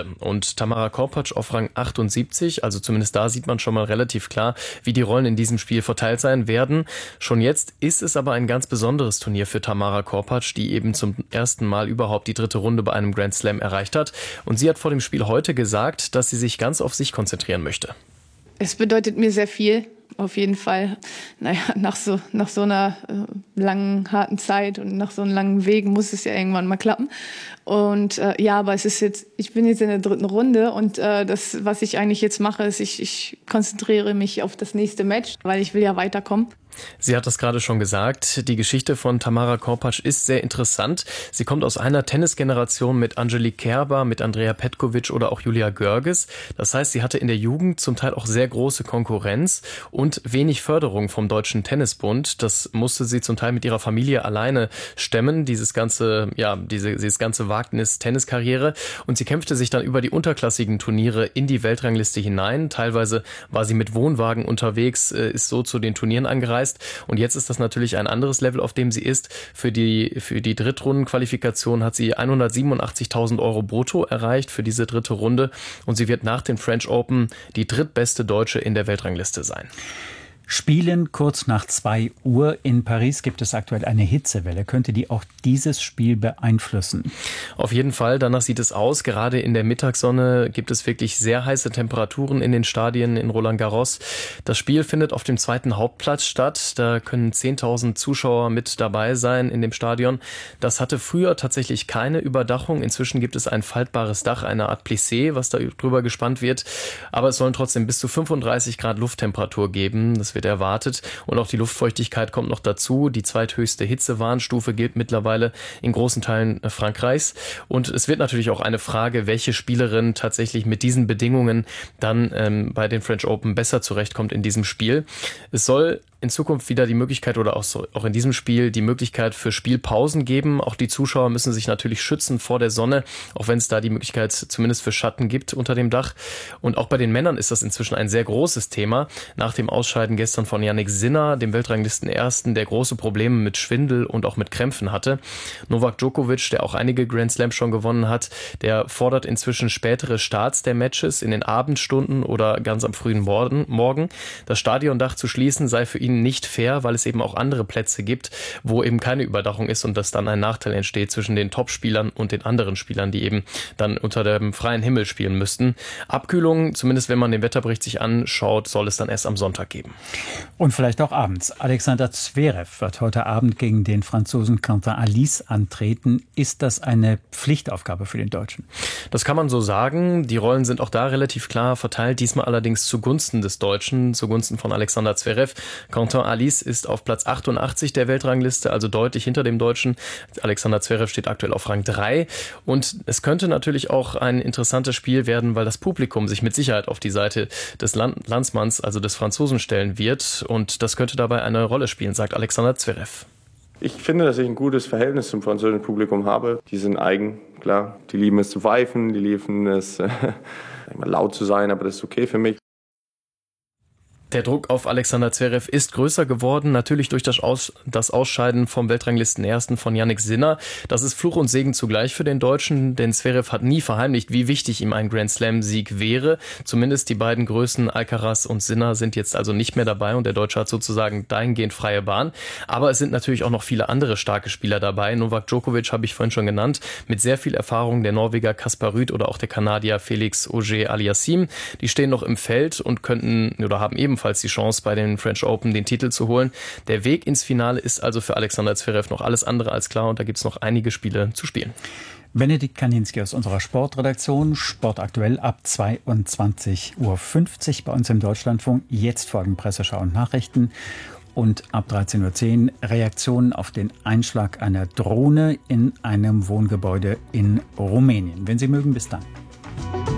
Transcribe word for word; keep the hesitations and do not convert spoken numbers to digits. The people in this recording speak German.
Runde. Und Tamara Korpatsch auf Rang achtundsiebzig, also zumindest da sieht man schon mal relativ klar, wie die Rollen in diesem Spiel verteilt sein werden. Schon jetzt ist es aber ein ganz besonderes Turnier für Tamara Korpatsch, die eben zum ersten Mal überhaupt die dritte Runde bei einem Grand Slam erreicht hat. Und sie hat vor dem Spiel heute gesagt, dass sie sich ganz auf sich konzentrieren möchte. Es bedeutet mir sehr viel. Auf jeden Fall, naja, nach so, nach so einer äh, langen, harten Zeit und nach so einem langen Weg muss es ja irgendwann mal klappen. Und äh, ja, aber es ist jetzt, ich bin jetzt in der dritten Runde und äh, das, was ich eigentlich jetzt mache, ist, ich, ich konzentriere mich auf das nächste Match, weil ich will ja weiterkommen. Sie hat das gerade schon gesagt. Die Geschichte von Tamara Korpatsch ist sehr interessant. Sie kommt aus einer Tennisgeneration mit Angelique Kerber, mit Andrea Petkovic oder auch Julia Görges. Das heißt, sie hatte in der Jugend zum Teil auch sehr große Konkurrenz und wenig Förderung vom Deutschen Tennisbund. Das musste sie zum Teil mit ihrer Familie alleine stemmen, dieses ganze, ja, diese, dieses ganze Wagnis Tenniskarriere. Und sie kämpfte sich dann über die unterklassigen Turniere in die Weltrangliste hinein. Teilweise war sie mit Wohnwagen unterwegs, ist so zu den Turnieren angereist. Und jetzt ist das natürlich ein anderes Level, auf dem sie ist. Für die, für die Drittrundenqualifikation hat sie hundertsiebenundachtzigtausend Euro brutto erreicht für diese dritte Runde. Und sie wird nach den French Open die drittbeste Deutsche in der Weltrangliste sein. Spielen kurz nach zwei Uhr. In Paris gibt es aktuell eine Hitzewelle. Könnte die auch dieses Spiel beeinflussen? Auf jeden Fall. Danach sieht es aus. Gerade in der Mittagssonne gibt es wirklich sehr heiße Temperaturen in den Stadien in Roland Garros. Das Spiel findet auf dem zweiten Hauptplatz statt. Da können zehntausend Zuschauer mit dabei sein in dem Stadion. Das hatte früher tatsächlich keine Überdachung. Inzwischen gibt es ein faltbares Dach, eine Art Plissé, was da drüber gespannt wird. Aber es sollen trotzdem bis zu fünfunddreißig Grad Lufttemperatur geben. Das wird erwartet. Und auch die Luftfeuchtigkeit kommt noch dazu. Die zweithöchste Hitzewarnstufe gilt mittlerweile in großen Teilen Frankreichs. Und es wird natürlich auch eine Frage, welche Spielerin tatsächlich mit diesen Bedingungen dann ähm, bei den French Open besser zurechtkommt in diesem Spiel. Es soll in Zukunft wieder die Möglichkeit oder auch, so, auch in diesem Spiel die Möglichkeit für Spielpausen geben. Auch die Zuschauer müssen sich natürlich schützen vor der Sonne, auch wenn es da die Möglichkeit zumindest für Schatten gibt unter dem Dach. Und auch bei den Männern ist das inzwischen ein sehr großes Thema. Nach dem Ausscheiden gestern von Jannik Sinner, dem Weltranglisten-Ersten, der große Probleme mit Schwindel und auch mit Krämpfen hatte. Novak Djokovic, der auch einige Grand Slams schon gewonnen hat, der fordert inzwischen spätere Starts der Matches in den Abendstunden oder ganz am frühen Morgen. Das Stadiondach zu schließen sei für ihn nicht fair, weil es eben auch andere Plätze gibt, wo eben keine Überdachung ist und dass dann ein Nachteil entsteht zwischen den Top-Spielern und den anderen Spielern, die eben dann unter dem freien Himmel spielen müssten. Abkühlung, zumindest wenn man den Wetterbericht sich anschaut, soll es dann erst am Sonntag geben. Und vielleicht auch abends. Alexander Zverev wird heute Abend gegen den Franzosen Quentin Halys antreten. Ist das eine Pflichtaufgabe für den Deutschen? Das kann man so sagen. Die Rollen sind auch da relativ klar verteilt, diesmal allerdings zugunsten des Deutschen, zugunsten von Alexander Zverev. Quentin Halys ist auf Platz achtundachtzig der Weltrangliste, also deutlich hinter dem Deutschen. Alexander Zverev steht aktuell auf Rang drei. Und es könnte natürlich auch ein interessantes Spiel werden, weil das Publikum sich mit Sicherheit auf die Seite des Land- Landsmanns, also des Franzosen, stellen wird. Und das könnte dabei eine Rolle spielen, sagt Alexander Zverev. Ich finde, dass ich ein gutes Verhältnis zum französischen Publikum habe. Die sind eigen, klar. Die lieben es zu pfeifen, die lieben es äh, laut zu sein, aber das ist okay für mich. Der Druck auf Alexander Zverev ist größer geworden, natürlich durch das, Aus, das Ausscheiden vom Weltranglisten-Ersten von Jannik Sinner. Das ist Fluch und Segen zugleich für den Deutschen, denn Zverev hat nie verheimlicht, wie wichtig ihm ein Grand-Slam-Sieg wäre. Zumindest die beiden Größen Alcaraz und Sinner sind jetzt also nicht mehr dabei und der Deutsche hat sozusagen dahingehend freie Bahn. Aber es sind natürlich auch noch viele andere starke Spieler dabei. Novak Djokovic habe ich vorhin schon genannt, mit sehr viel Erfahrung, der Norweger Kaspar Rüth oder auch der Kanadier Felix Auger-Aliassime. Die stehen noch im Feld und könnten oder haben ebenfalls die Chance, bei den French Open den Titel zu holen. Der Weg ins Finale ist also für Alexander Zverev noch alles andere als klar und da gibt es noch einige Spiele zu spielen. Benedikt Kaninski aus unserer Sportredaktion, Sport aktuell ab zweiundzwanzig Uhr fünfzig bei uns im Deutschlandfunk. Jetzt folgen Presseschau und Nachrichten. Und ab dreizehn Uhr zehn Reaktionen auf den Einschlag einer Drohne in einem Wohngebäude in Rumänien. Wenn Sie mögen, bis dann.